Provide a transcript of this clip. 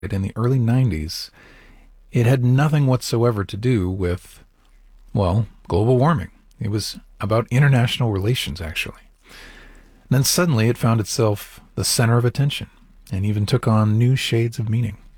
in the early 90s, it had nothing whatsoever to do with, well, global warming. It was about international relations, actually. And then suddenly it found itself the center of attention and even took on new shades of meaning.